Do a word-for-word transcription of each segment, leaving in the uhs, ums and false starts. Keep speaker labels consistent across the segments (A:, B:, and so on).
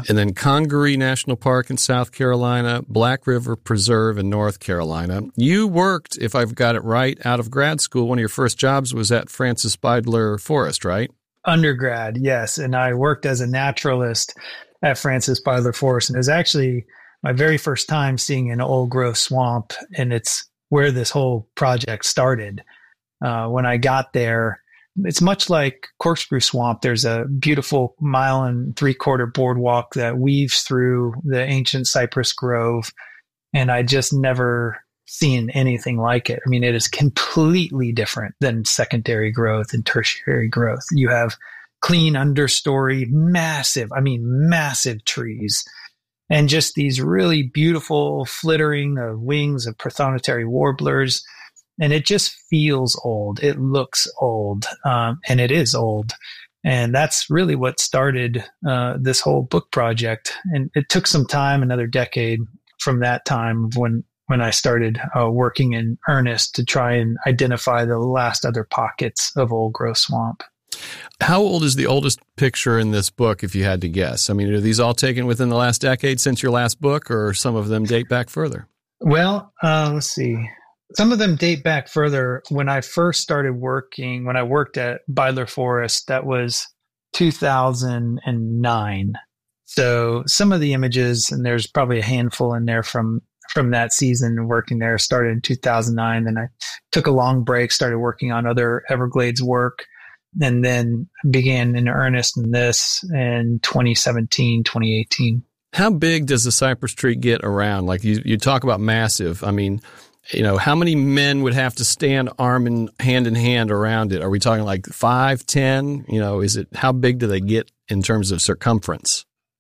A: And then Congaree National Park in South Carolina, Black River Preserve in North Carolina. You worked, if I've got it right, out of grad school. One of your first jobs was at Francis Beidler Forest, right?
B: Undergrad, yes. And I worked as a naturalist at Francis Beidler Forest. And it was actually my very first time seeing an old growth swamp. And it's where this whole project started. Uh, when I got there, it's much like Corkscrew Swamp. There's a beautiful mile and three quarter boardwalk that weaves through the ancient cypress grove. And I just never seen anything like it. I mean, it is completely different than secondary growth and tertiary growth. You have clean understory, massive, I mean, massive trees, and just these really beautiful flittering of wings of prothonotary warblers. And it just feels old. It looks old, um, and it is old. And that's really what started uh, this whole book project. And it took some time, another decade from that time when when I started uh, working in earnest to try and identify the last other pockets of old growth swamp.
A: How old is the oldest picture in this book, if you had to guess? I mean, are these all taken within the last decade since your last book, or some of them date back further?
B: Well, uh, let's see. Some of them date back further. When I first started working, when I worked at Beidler Forest, that was two thousand nine. So some of the images, and there's probably a handful in there from from that season working there, started in two thousand nine. Then I took a long break, started working on other Everglades work, and then began in earnest in this in twenty seventeen, twenty eighteen.
A: How big does the cypress tree get around? Like you, you talk about massive. I mean, you know, how many men would have to stand arm and hand in hand around it? Are we talking like five, ten? You know, is it, how big do they get in terms of circumference?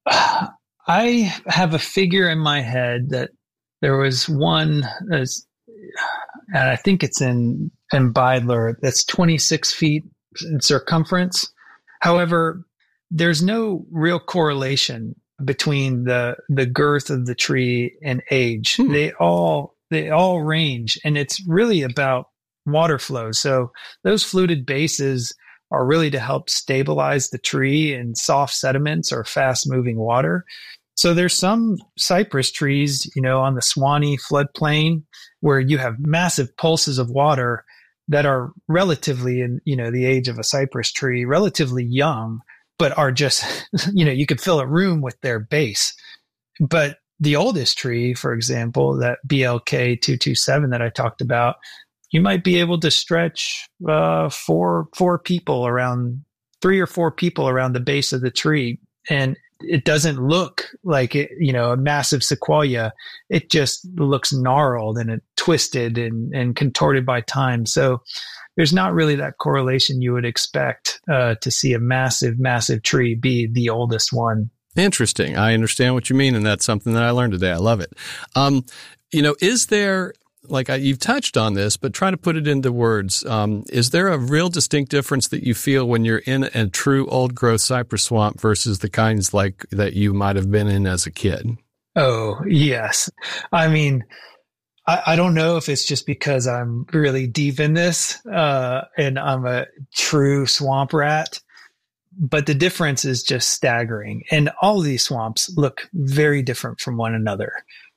B: I have a figure in my head that there was one, and I think it's in, in Beidler, that's twenty-six feet in circumference. However, there's no real correlation between the the girth of the tree and age. Hmm. They all they all range, and it's really about water flow. So those fluted bases are really to help stabilize the tree in soft sediments or fast moving water. So there's some cypress trees, you know, on the Swanee floodplain where you have massive pulses of water that are relatively in, you know, the age of a cypress tree, relatively young, but are just, you know, you could fill a room with their base. But the oldest tree, for example, that B L K two twenty-seven that I talked about, you might be able to stretch uh, four four people around, three or four people around the base of the tree. And it doesn't look like it, you know, a massive sequoia. It just looks gnarled and it twisted and, and contorted by time. So there's not really that correlation you would expect uh, to see a massive, massive tree be the oldest one.
A: Interesting. I understand what you mean, and that's something that I learned today. I love it. Um, you know, is there, like I, you've touched on this, but try to put it into words. Um, is there a real distinct difference that you feel when you're in a true old growth cypress swamp versus the kinds like that you might have been in as a kid?
B: Oh, yes. I mean, I, I don't know if it's just because I'm really deep in this uh, and I'm a true swamp rat, but the difference is just staggering. And all of these swamps look very different from one another.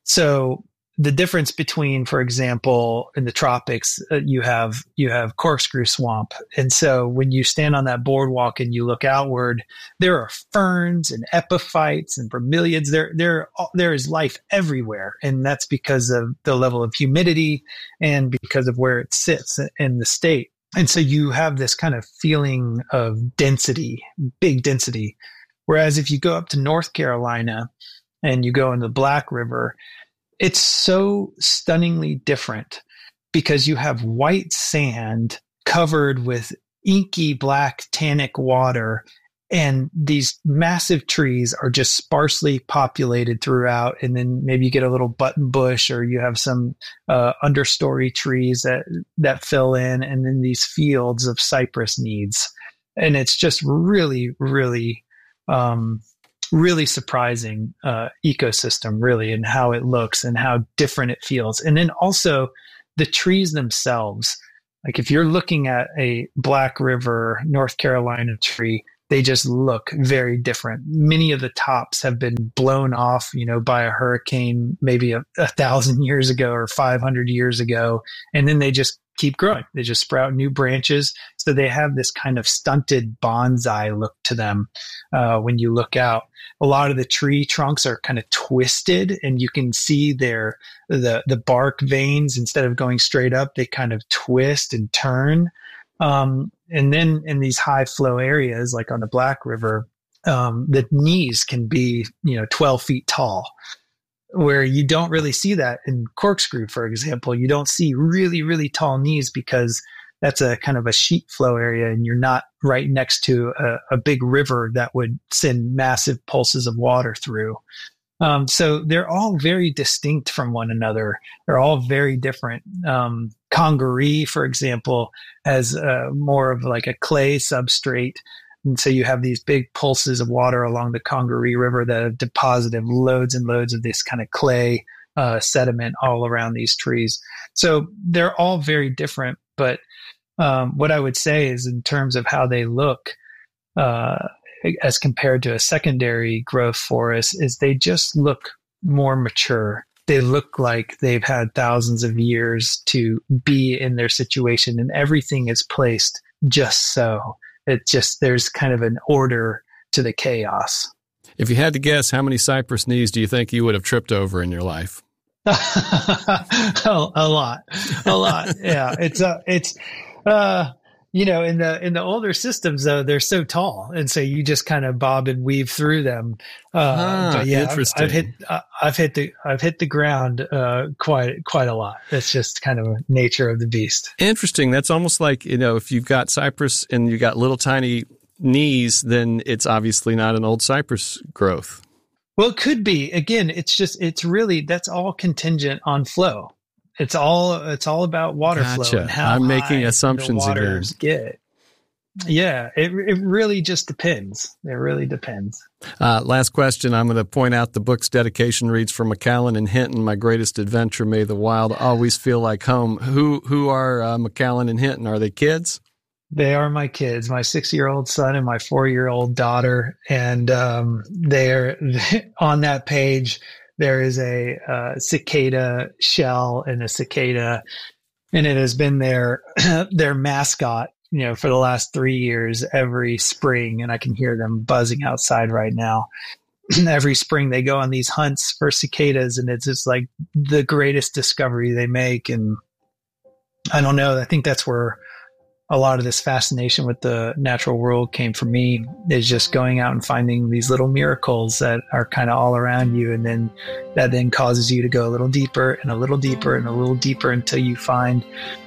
B: So the difference between, for example, in the tropics, uh, you have you have corkscrew swamp. And so when you stand on that boardwalk and you look outward, there are ferns and epiphytes and bromeliads. There, there, there is life everywhere. And that's because of the level of humidity and because of where it sits in the state. And so you have this kind of feeling of density, big density. Whereas if you go up to North Carolina and you go in the Black River, it's so stunningly different because you have white sand covered with inky black tannic water, and these massive trees are just sparsely populated throughout. And then maybe you get a little button bush, or you have some uh, understory trees that that fill in, and then these fields of cypress needs. And it's just really, really um really surprising uh, ecosystem, really, and how it looks and how different it feels. And then also the trees themselves. Like if you're looking at a Black River, North Carolina tree, they just look very different. Many of the tops have been blown off, you know, by a hurricane maybe a, a thousand years ago or five hundred years ago. And then they just keep growing. They just sprout new branches. So they have this kind of stunted bonsai look to them uh, when you look out. A lot of the tree trunks are kind of twisted, and you can see their the the bark veins, instead of going straight up, they kind of twist and turn. Um, and then in these high flow areas, like on the Black River, um, the knees can be, you know, twelve feet tall, where you don't really see that in Corkscrew, for example. You don't see really, really tall knees because that's a kind of a sheet flow area, and you're not right next to a, a big river that would send massive pulses of water through. Um, so they're all very distinct from one another. They're all very different. Um, Congaree, for example, has uh, more of like a clay substrate. And so you have these big pulses of water along the Congaree River that have deposited loads and loads of this kind of clay uh, sediment all around these trees. So they're all very different. But um, what I would say is, in terms of how they look, uh, as compared to a secondary growth forest, is they just look more mature. They look like they've had thousands of years to be in their situation, and everything is placed just so. It just, there's kind of an order to the chaos.
A: If you had to guess, how many cypress knees do you think you would have tripped over in your life?
B: a, a lot, a lot. Yeah, it's uh, it's uh, you know, in the in the older systems though, they're so tall, and so you just kind of bob and weave through them. Uh,
A: ah,
B: but yeah,
A: interesting.
B: I've, I've hit uh, I've hit the I've hit the ground uh, quite quite a lot. It's just kind of a nature of the beast.
A: Interesting. That's almost like, you know, if you've got cypress and you've got little tiny knees, then it's obviously not an old cypress growth.
B: Well, it could be. Again, it's just, it's really, that's all contingent on flow. It's all, it's all about water
A: Gotcha.
B: flow and how
A: I'm making
B: high
A: assumptions
B: the waters
A: again.
B: get. Yeah, it it really just depends. It really depends.
A: Uh, last question. I'm going to point out the book's dedication reads, "For Macallan and Hinton, my greatest adventure. May the wild always feel like home." Who who are uh, Macallan and Hinton? Are they kids?
B: They are my kids, my six-year-old son and my four-year-old daughter. And um, they're on that page. There is a uh, cicada shell and a cicada, and it has been their their mascot, you know, for the last three years, every spring. And I can hear them buzzing outside right now. Every spring they go on these hunts for cicadas, and it's just like the greatest discovery they make. And I don't know, I think that's where a lot of this fascination with the natural world came for me, is just going out and finding these little miracles that are kind of all around you. And then that then causes you to go a little deeper and a little deeper and a little deeper until you find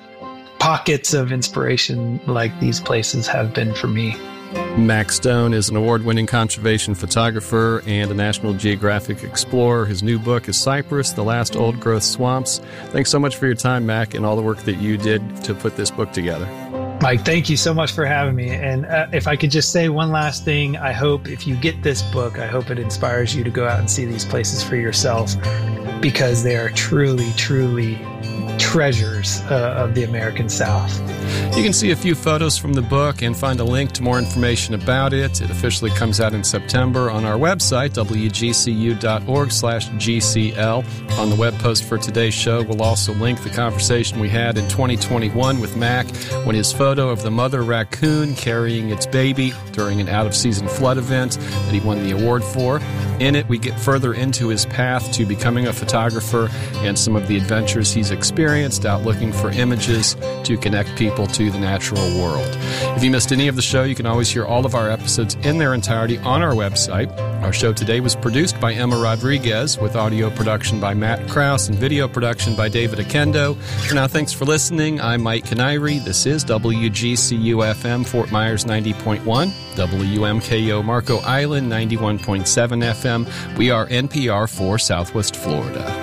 B: pockets of inspiration like these places have been for me.
A: Mac Stone is an award-winning conservation photographer and a National Geographic explorer. His new book is Cypress, The Last Old-Growth Swamps. Thanks so much for your time, Mac, and all the work that you did to put this book together.
B: Mike, thank you so much for having me. And uh, if I could just say one last thing, I hope if you get this book, I hope it inspires you to go out and see these places for yourself, because they are truly, truly treasures uh, of the American South.
A: You can see a few photos from the book and find a link to more information about it. It officially comes out in September on our website, w g c u dot org slash g c l. On the web post for today's show, we'll also link the conversation we had in twenty twenty-one with Mac, when his photo of the mother raccoon carrying its baby during an out-of-season flood event that he won the award for. In it, we get further into his path to becoming a photographer and some of the adventures he's experienced out looking for images to connect people to the natural world. If you missed any of the show, you can always hear all of our episodes in their entirety on our website. Our show today was produced by Emma Rodriguez, with audio production by Matt Krause and video production by David Akendo. For now, thanks for listening. I'm Mike Canary. This is W G C U F M Fort Myers ninety point one, W M K O Marco Island ninety-one point seven F M. We are N P R for Southwest Florida.